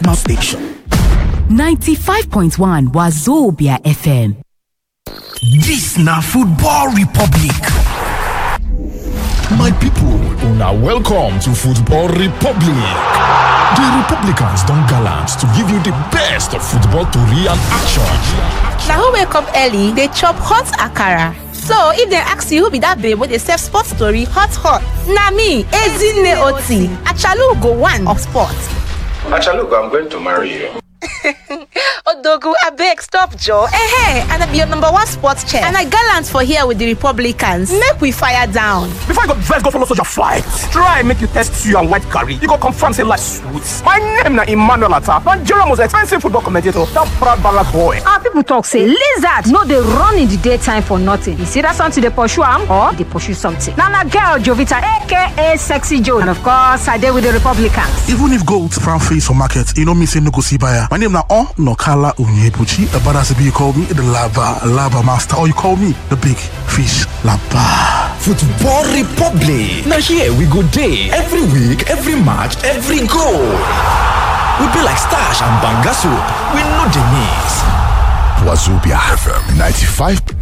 Sigma Station. 95.1 Wazobia FM. This na Football Republic. My people, una welcome to Football Republic. The Republicans don gallant to give you the best of football tori and action. Now who wake up early, they chop hot akara. So if they ask you who be that babe with the self sport story, hot. Na me, Ezinne Oti, Achalu go one of sports. Achalu, I'm going to marry you. Odogu, abeg, stop, Joe. Hey, and I be your number one sports chair. And I gallant for here with the Republicans. Make we fire down. Before you go follow soldier fight, try make you test you and white curry. You go confirm say life sweet. My name na Emmanuel Atta, Nigeria most expensive football commentator. That proud ballad boy. Our people talk say lizard no dey run in the daytime for nothing. You see that something they pursue am or they pursue something. Now girl Jovita, aka Sexy Joe, and of course I dey with the Republicans. Even if gold brown face for market, you know me say no go see buyer. My name na Nokala Unyebuchi, but as you call me the lava master, or you call me the big fish laba. Football Republic. Now here we go day every week, every match, every goal. We be like Stash and Bangasu. We know the miss. Wazobia FM 95.